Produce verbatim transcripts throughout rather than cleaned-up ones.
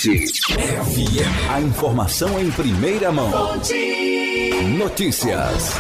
Fonte F M. A informação em primeira mão. Fonte Notícias.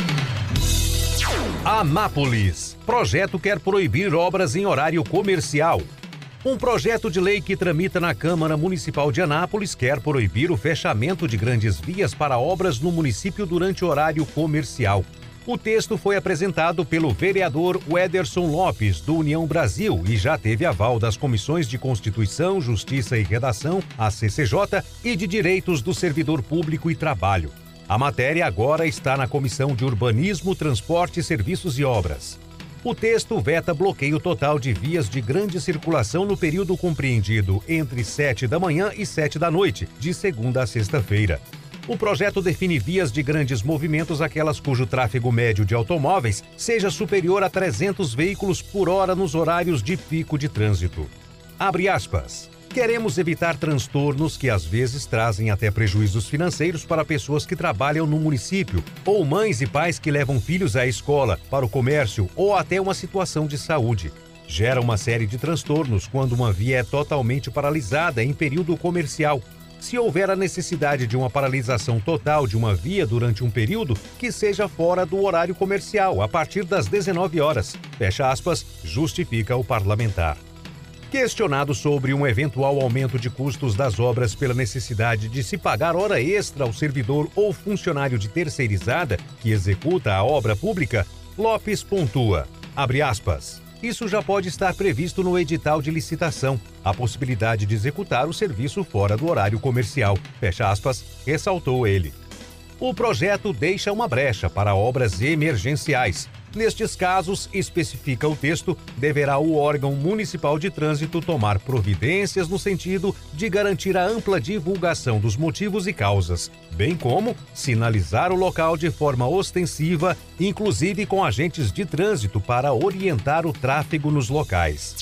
Anápolis. Projeto quer proibir obras em horário comercial. Um projeto de lei que tramita na Câmara Municipal de Anápolis quer proibir o fechamento de grandes vias para obras no município durante horário comercial. O texto foi apresentado pelo vereador Wederson Lopes, do União Brasil, e já teve aval das Comissões de Constituição, Justiça e Redação, a C C J, e de Direitos do Servidor Público e Trabalho. A matéria agora está na Comissão de Urbanismo, Transporte, Serviços e Obras. O texto veta bloqueio total de vias de grande circulação no período compreendido entre sete da manhã e sete da noite, de segunda a sexta-feira. O projeto define vias de grandes movimentos aquelas cujo tráfego médio de automóveis seja superior a trezentos veículos por hora nos horários de pico de trânsito. Abre aspas. Queremos evitar transtornos que às vezes trazem até prejuízos financeiros para pessoas que trabalham no município, ou mães e pais que levam filhos à escola, para o comércio ou até uma situação de saúde. Gera uma série de transtornos quando uma via é totalmente paralisada em período comercial. Se houver a necessidade de uma paralisação total de uma via durante um período, que seja fora do horário comercial, a partir das dezenove horas. Fecha aspas, justifica o parlamentar. Questionado sobre um eventual aumento de custos das obras pela necessidade de se pagar hora extra ao servidor ou funcionário de terceirizada que executa a obra pública, Lopes pontua, abre aspas, isso já pode estar previsto no edital de licitação, a possibilidade de executar o serviço fora do horário comercial, fecha aspas, ressaltou ele. O projeto deixa uma brecha para obras emergenciais. Nestes casos, especifica o texto, deverá o órgão municipal de trânsito tomar providências no sentido de garantir a ampla divulgação dos motivos e causas, bem como sinalizar o local de forma ostensiva, inclusive com agentes de trânsito para orientar o tráfego nos locais.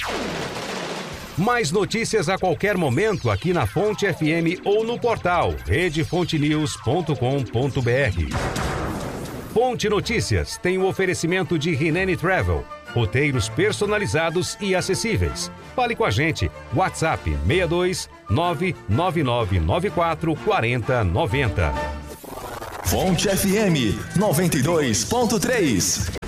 Mais notícias a qualquer momento aqui na Fonte F M ou no portal rede fonte news ponto com ponto b r. Fonte Notícias tem o oferecimento de Rinene Travel, roteiros personalizados e acessíveis. Fale com a gente, WhatsApp seis dois nove nove nove nove quatro quatro zero nove zero. Fonte F M noventa e dois ponto três.